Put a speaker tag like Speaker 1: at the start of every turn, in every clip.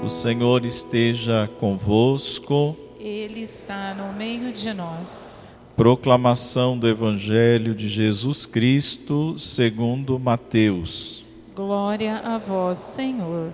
Speaker 1: O Senhor esteja convosco.
Speaker 2: Ele está no meio de nós.
Speaker 1: Proclamação do Evangelho de Jesus Cristo segundo Mateus.
Speaker 2: Glória a vós, Senhor.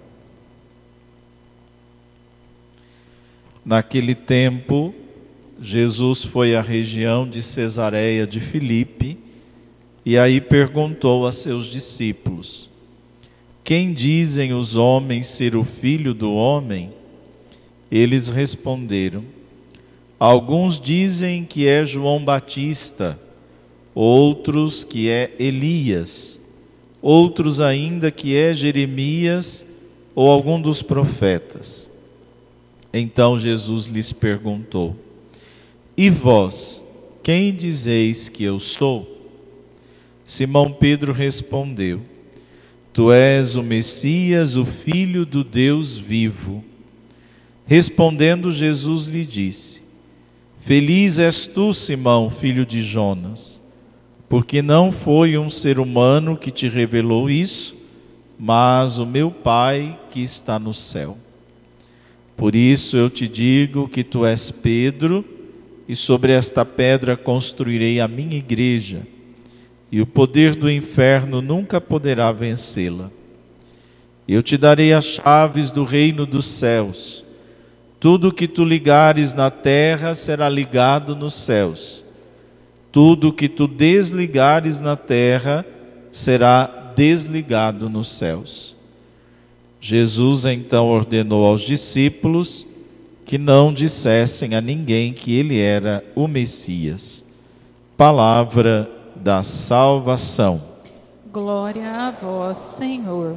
Speaker 1: Naquele tempo, Jesus foi à região de Cesareia de Filipe e aí perguntou a seus discípulos: quem dizem os homens ser o Filho do Homem? Eles responderam: alguns dizem que é João Batista, outros que é Elias, outros ainda que é Jeremias ou algum dos profetas. Então Jesus lhes perguntou: e vós, quem dizeis que eu sou? Simão Pedro respondeu: tu és o Messias, o Filho do Deus vivo. Respondendo, Jesus lhe disse: feliz és tu, Simão, filho de Jonas, porque não foi um ser humano que te revelou isso, mas o meu Pai que está no céu. Por isso eu te digo que tu és Pedro, e sobre esta pedra construirei a minha igreja, e o poder do inferno nunca poderá vencê-la. Eu te darei as chaves do reino dos céus. Tudo que tu ligares na terra será ligado nos céus. Tudo que tu desligares na terra será desligado nos céus. Jesus então ordenou aos discípulos que não dissessem a ninguém que ele era o Messias. Palavra da salvação.
Speaker 2: Glória a vós, Senhor.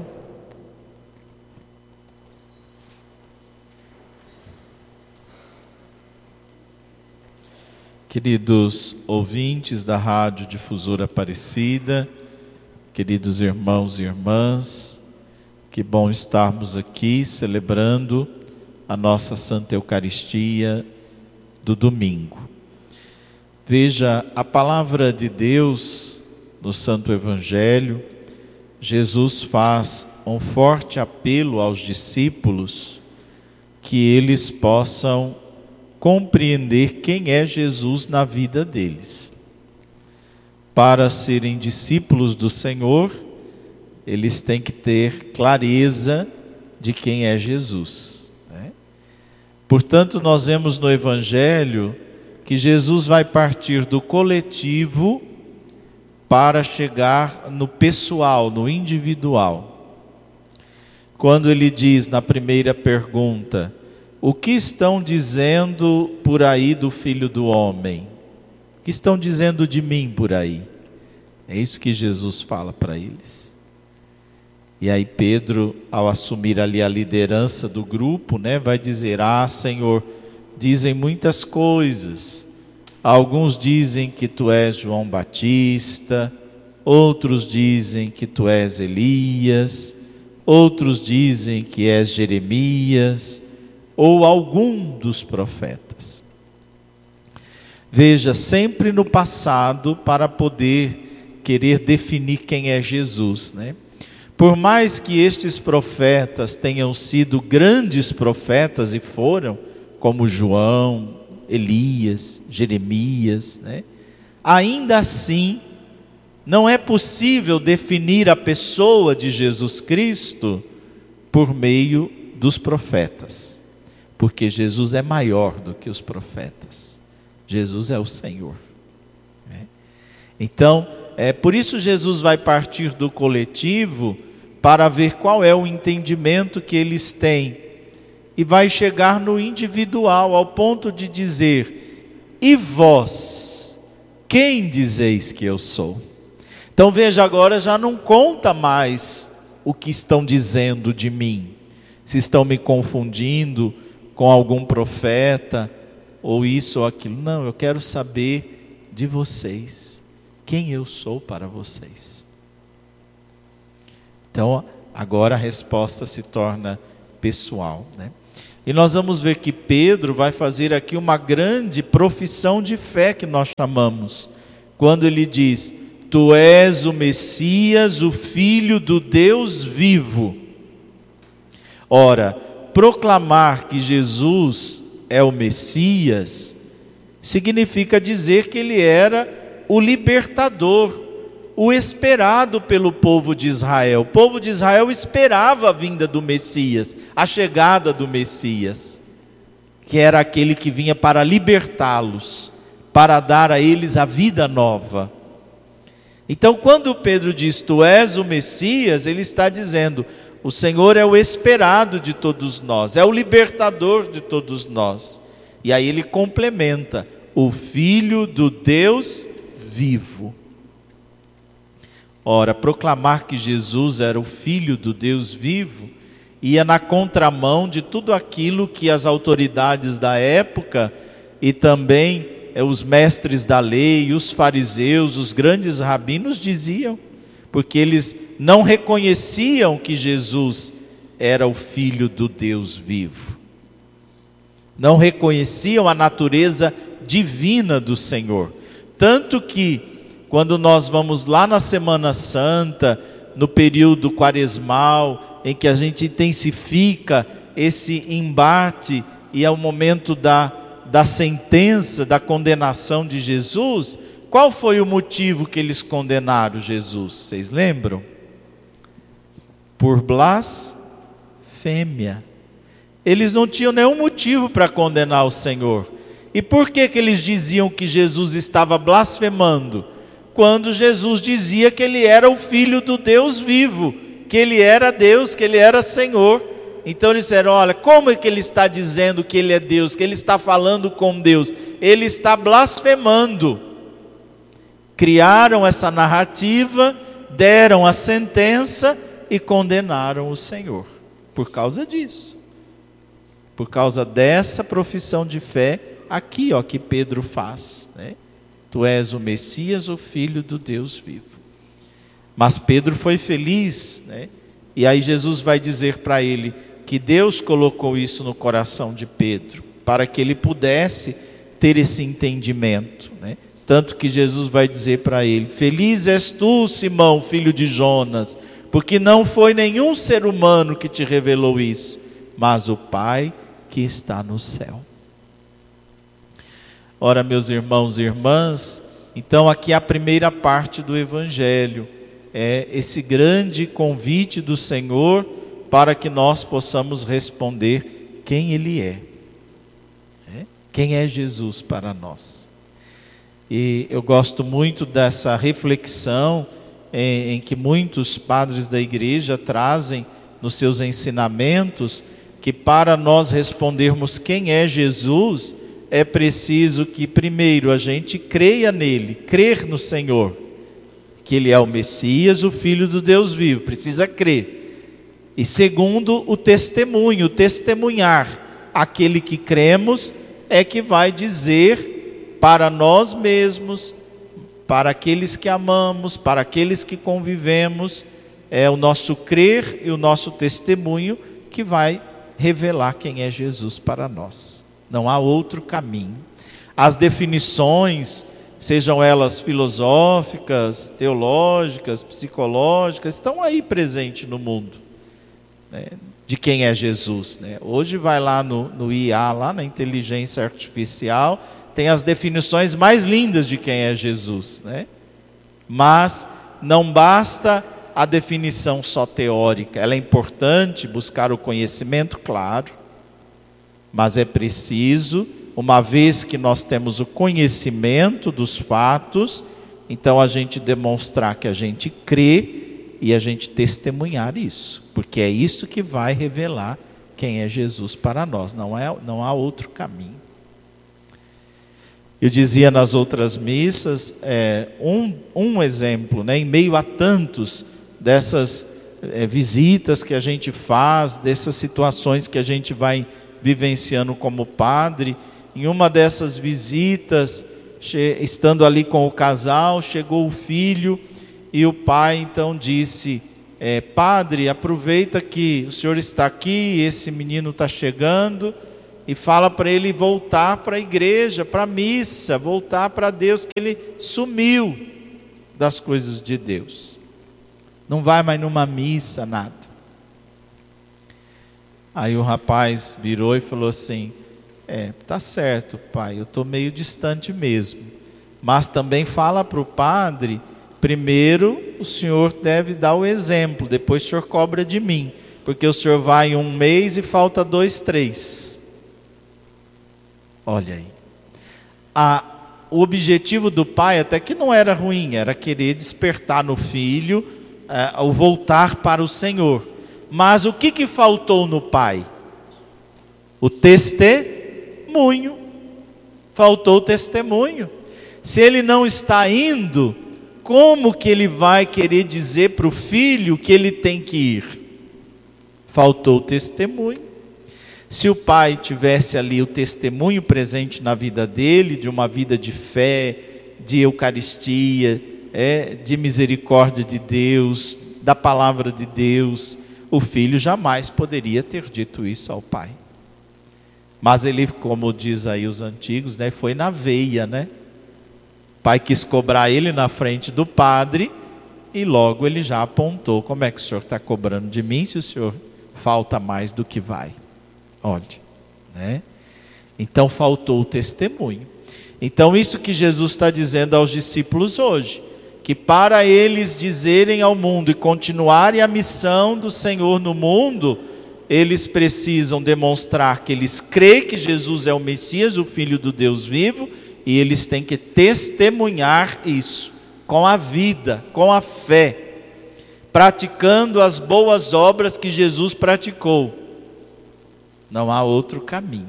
Speaker 1: Queridos ouvintes da Rádio Difusora Aparecida, queridos irmãos e irmãs, que bom estarmos aqui celebrando a nossa Santa Eucaristia do domingo. Veja, a palavra de Deus no Santo Evangelho, Jesus faz um forte apelo aos discípulos que eles possam compreender quem é Jesus na vida deles. Para serem discípulos do Senhor, eles têm que ter clareza de quem é Jesus, né? Portanto, nós vemos no Evangelho que Jesus vai partir do coletivo para chegar no pessoal, no individual. Quando ele diz na primeira pergunta: o que estão dizendo por aí do Filho do Homem? O que estão dizendo de mim por aí? É isso que Jesus fala para eles. E aí Pedro, ao assumir ali a liderança do grupo, né, vai dizer: ah, Senhor, dizem muitas coisas. Alguns dizem que tu és João Batista, outros dizem que tu és Elias, outros dizem que és Jeremias, ou algum dos profetas. Veja, sempre no passado, para poder querer definir quem é Jesus, né? Por mais que estes profetas tenham sido grandes profetas, e foram, como João, Elias, Jeremias, né? Ainda assim, não é possível definir a pessoa de Jesus Cristo por meio dos profetas, porque Jesus é maior do que os profetas. Jesus é o Senhor, né? Então, por isso Jesus vai partir do coletivo para ver qual é o entendimento que eles têm, e vai chegar no individual, ao ponto de dizer: e vós, quem dizeis que eu sou? Então veja, agora já não conta mais o que estão dizendo de mim, se estão me confundindo com algum profeta, ou isso ou aquilo. Não, eu quero saber de vocês, quem eu sou para vocês. Então agora a resposta se torna pessoal, né? E nós vamos ver que Pedro vai fazer aqui uma grande profissão de fé, que nós chamamos, quando ele diz: tu és o Messias, o Filho do Deus vivo. Ora, proclamar que Jesus é o Messias significa dizer que ele era o libertador, o esperado pelo povo de Israel. O povo de Israel esperava a vinda do Messias, a chegada do Messias, que era aquele que vinha para libertá-los, para dar a eles a vida nova. Então, quando Pedro diz, tu és o Messias, ele está dizendo, o Senhor é o esperado de todos nós, é o libertador de todos nós. E aí ele complementa, o Filho do Deus vivo. Ora, proclamar que Jesus era o Filho do Deus vivo ia na contramão de tudo aquilo que as autoridades da época e também os mestres da lei, os fariseus, os grandes rabinos diziam, porque eles não reconheciam que Jesus era o Filho do Deus vivo. Não reconheciam a natureza divina do Senhor. Tanto que, quando nós vamos lá na Semana Santa, no período quaresmal, em que a gente intensifica esse embate e é o momento da sentença, da condenação de Jesus, qual foi o motivo que eles condenaram Jesus? Vocês lembram? Por blasfêmia. Eles não tinham nenhum motivo para condenar o Senhor. E por que eles diziam que Jesus estava blasfemando? Quando Jesus dizia que ele era o Filho do Deus vivo, que ele era Deus, que ele era Senhor. Então eles disseram, olha, como é que ele está dizendo que ele é Deus, que ele está falando com Deus? Ele está blasfemando. Criaram essa narrativa, deram a sentença e condenaram o Senhor. Por causa disso. Por causa dessa profissão de fé aqui, ó, que Pedro faz, né? Tu és o Messias, o Filho do Deus vivo. Mas Pedro foi feliz, né? E aí Jesus vai dizer para ele que Deus colocou isso no coração de Pedro, para que ele pudesse ter esse entendimento, né? Tanto que Jesus vai dizer para ele, feliz és tu, Simão, filho de Jonas, porque não foi nenhum ser humano que te revelou isso, mas o Pai que está no céu. Ora, meus irmãos e irmãs, então aqui a primeira parte do Evangelho é esse grande convite do Senhor para que nós possamos responder quem Ele é. Quem é Jesus para nós? E eu gosto muito dessa reflexão em que muitos padres da igreja trazem nos seus ensinamentos, que para nós respondermos quem é Jesus, é preciso que primeiro a gente creia nele, crer no Senhor, que ele é o Messias, o Filho do Deus vivo, precisa crer. E segundo, o testemunho, testemunhar. Aquele que cremos é que vai dizer para nós mesmos, para aqueles que amamos, para aqueles que convivemos, é o nosso crer e o nosso testemunho que vai revelar quem é Jesus para nós. Não há outro caminho. As definições, sejam elas filosóficas, teológicas, psicológicas, estão aí presentes no mundo, né, de quem é Jesus, né? Hoje vai lá no IA, lá na inteligência artificial, tem as definições mais lindas de quem é Jesus, né? Mas não basta a definição só teórica, ela é importante buscar o conhecimento, claro, mas é preciso, uma vez que nós temos o conhecimento dos fatos, então a gente demonstrar que a gente crê e a gente testemunhar isso, porque é isso que vai revelar quem é Jesus para nós, não há outro caminho. Eu dizia nas outras missas, um exemplo, né, em meio a tantos dessas visitas que a gente faz, dessas situações que a gente vai vivenciando como padre. Em uma dessas visitas, estando ali com o casal, chegou o filho e o pai então disse, padre, aproveita que o senhor está aqui, esse menino está chegando, e fala para ele voltar para a igreja, para a missa, voltar para Deus, que ele sumiu das coisas de Deus. Não vai mais numa missa, nada. Aí o rapaz virou e falou assim: tá certo, pai, eu estou meio distante mesmo, mas também fala para o padre, primeiro o senhor deve dar o exemplo, depois o senhor cobra de mim, porque o senhor vai em 1 mês e falta 2, 3. Olha aí. O objetivo do pai até que não era ruim, era querer despertar no filho o voltar para o Senhor. Mas o que faltou no pai? O testemunho. Faltou o testemunho. Se ele não está indo, como que ele vai querer dizer para o filho que ele tem que ir? Faltou o testemunho. Se o pai tivesse ali o testemunho presente na vida dele, de uma vida de fé, de eucaristia, de misericórdia de Deus, da palavra de Deus, o filho jamais poderia ter dito isso ao pai. Mas ele, como diz aí os antigos, foi na veia, O pai quis cobrar ele na frente do padre e logo ele já apontou: como é que o senhor está cobrando de mim se o senhor falta mais do que vai? Olha, Então faltou o testemunho. Então isso que Jesus está dizendo aos discípulos hoje, que para eles dizerem ao mundo e continuarem a missão do Senhor no mundo, eles precisam demonstrar que eles creem que Jesus é o Messias, o Filho do Deus vivo, e eles têm que testemunhar isso, com a vida, com a fé, praticando as boas obras que Jesus praticou. Não há outro caminho,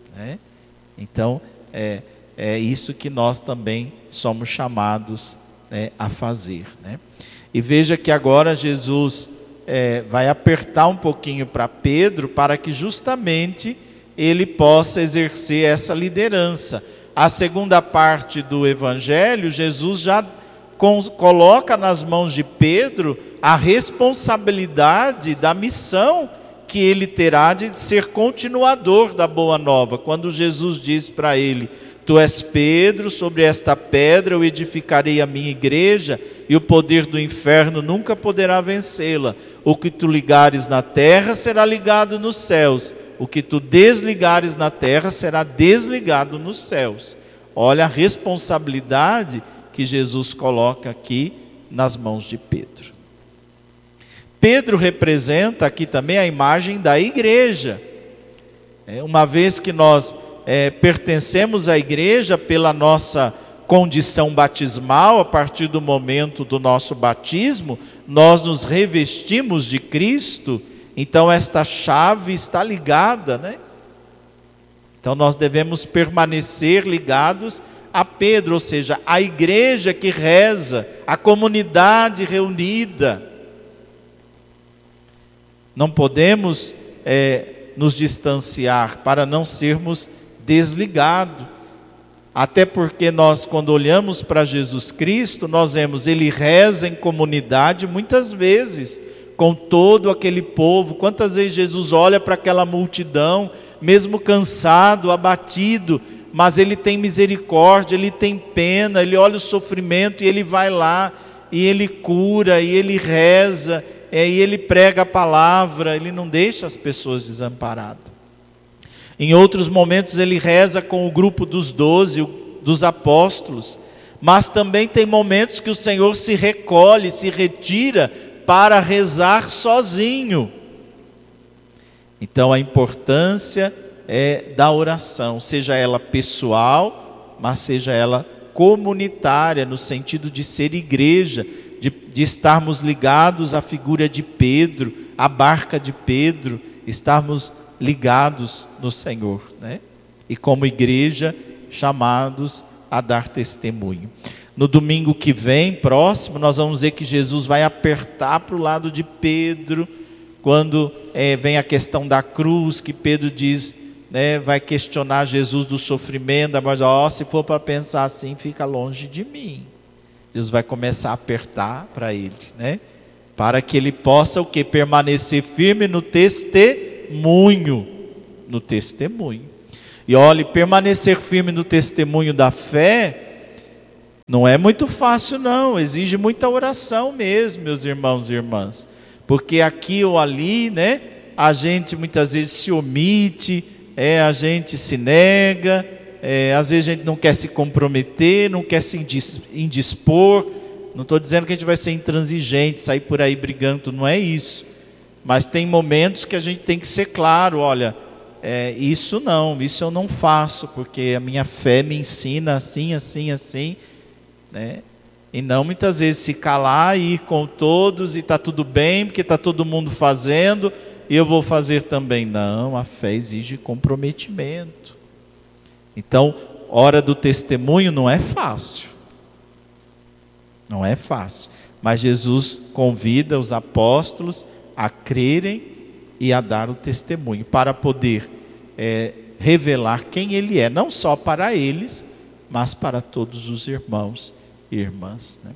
Speaker 1: Então, é isso que nós também somos chamados a fazer, E veja que agora Jesus vai apertar um pouquinho para Pedro, para que justamente ele possa exercer essa liderança. A segunda parte do Evangelho, Jesus já coloca nas mãos de Pedro a responsabilidade da missão que ele terá de ser continuador da Boa Nova. Quando Jesus diz para ele: tu és Pedro, sobre esta pedra eu edificarei a minha igreja, e o poder do inferno nunca poderá vencê-la. O que tu ligares na terra será ligado nos céus, o que tu desligares na terra será desligado nos céus. Olha a responsabilidade que Jesus coloca aqui nas mãos de Pedro. Pedro representa aqui também a imagem da igreja. Uma vez que nós pertencemos à igreja pela nossa condição batismal, a partir do momento do nosso batismo, nós nos revestimos de Cristo, então esta chave está ligada, Então nós devemos permanecer ligados a Pedro, ou seja, a igreja que reza, a comunidade reunida. Não podemos nos distanciar para não sermos desligados. Até porque nós, quando olhamos para Jesus Cristo, nós vemos, ele reza em comunidade muitas vezes, com todo aquele povo. Quantas vezes Jesus olha para aquela multidão, mesmo cansado, abatido, mas ele tem misericórdia, ele tem pena, ele olha o sofrimento e ele vai lá, e ele cura, e ele reza, e ele prega a palavra, ele não deixa as pessoas desamparadas. Em outros momentos ele reza com o grupo dos 12, dos apóstolos, mas também tem momentos que o Senhor se recolhe, se retira para rezar sozinho. Então a importância da oração, seja ela pessoal, mas seja ela comunitária, no sentido de ser igreja, de estarmos ligados à figura de Pedro, à barca de Pedro, estarmos ligados no Senhor, E como igreja, chamados a dar testemunho. No domingo que vem, próximo, nós vamos ver que Jesus vai apertar para o lado de Pedro, quando vem a questão da cruz, que Pedro diz, vai questionar Jesus do sofrimento, mas se for para pensar assim, fica longe de mim. Jesus vai começar a apertar para ele, para que ele possa o quê? Permanecer firme no testemunho. No testemunho. E olhe, permanecer firme no testemunho da fé não é muito fácil não, exige muita oração mesmo, meus irmãos e irmãs. Porque aqui ou ali, a gente muitas vezes se omite, a gente se nega, às vezes a gente não quer se comprometer, não quer se indispor. Não estou dizendo que a gente vai ser intransigente, sair por aí brigando, não é isso. Mas tem momentos que a gente tem que ser claro, olha, isso eu não faço, porque a minha fé me ensina assim, assim, assim, né? E não muitas vezes se calar e ir com todos e está tudo bem, porque está todo mundo fazendo, e eu vou fazer também. Não, a fé exige comprometimento. Então, hora do testemunho não é fácil. Não é fácil. Mas Jesus convida os apóstolos a crerem e a dar o testemunho, para poder revelar quem Ele é, não só para eles, mas para todos os irmãos e irmãs, né?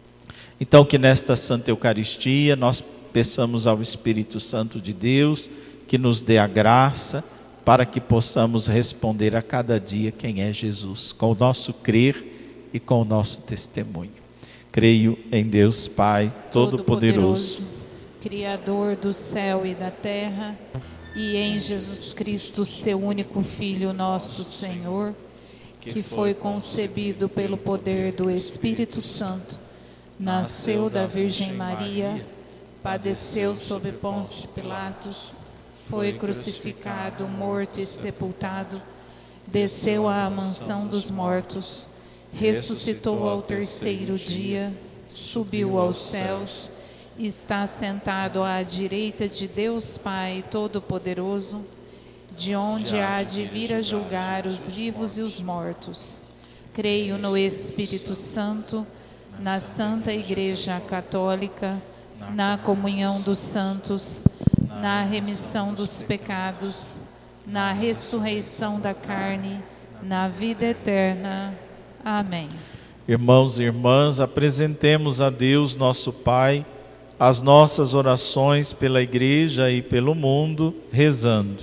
Speaker 1: Então, que nesta Santa Eucaristia nós peçamos ao Espírito Santo de Deus que nos dê a graça para que possamos responder a cada dia quem é Jesus, com o nosso crer e com o nosso testemunho. Creio em Deus Pai Todo-Poderoso,
Speaker 2: Criador do céu e da terra, e em Jesus Cristo, seu único Filho, nosso Senhor, que foi concebido pelo poder do Espírito Santo, nasceu da Virgem Maria, padeceu sob Pôncio Pilatos, foi crucificado, morto e sepultado, desceu à mansão dos mortos, ressuscitou ao terceiro dia, subiu aos céus, está sentado à direita de Deus Pai Todo-Poderoso, de onde há de vir a julgar os vivos e os mortos. Creio no Espírito Santo, na Santa Igreja Católica, na comunhão dos santos, na remissão dos pecados, na ressurreição da carne, na vida eterna. Amém.
Speaker 1: Irmãos e irmãs, apresentemos a Deus nosso Pai as nossas orações pela Igreja e pelo mundo, rezando.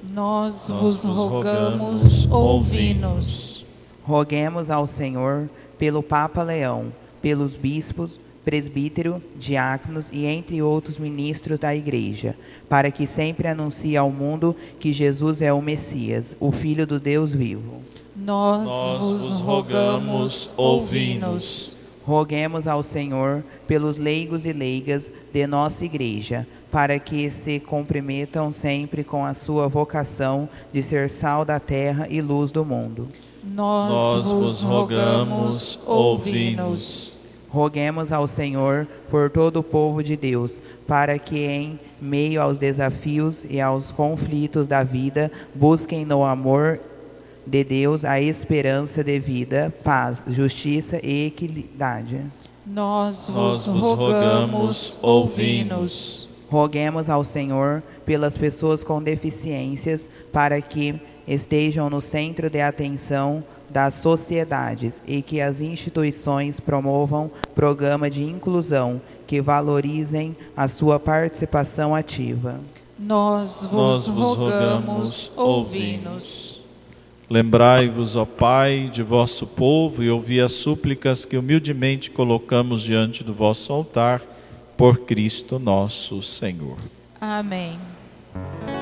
Speaker 2: Nós vos rogamos, ouvi-nos.
Speaker 3: Roguemos ao Senhor pelo Papa Leão, pelos bispos, presbítero, diáconos e entre outros ministros da Igreja, para que sempre anuncie ao mundo que Jesus é o Messias, o Filho do Deus vivo.
Speaker 2: Nós vos rogamos, ouvi-nos.
Speaker 3: Roguemos ao Senhor pelos leigos e leigas de nossa Igreja, para que se comprometam sempre com a sua vocação de ser sal da terra e luz do mundo.
Speaker 2: Nós vos rogamos, ouvi-nos.
Speaker 3: Roguemos ao Senhor por todo o povo de Deus, para que em meio aos desafios e aos conflitos da vida, busquem no amor de Deus a esperança de vida, paz, justiça e equidade.
Speaker 2: Nós vos rogamos, ouvi-nos.
Speaker 3: Roguemos ao Senhor pelas pessoas com deficiências, para que estejam no centro de atenção das sociedades e que as instituições promovam programas de inclusão que valorizem a sua participação ativa.
Speaker 2: Nós vos rogamos, ouvi-nos.
Speaker 1: Lembrai-vos, ó Pai, de vosso povo e ouvi as súplicas que humildemente colocamos diante do vosso altar, por Cristo nosso Senhor.
Speaker 2: Amém.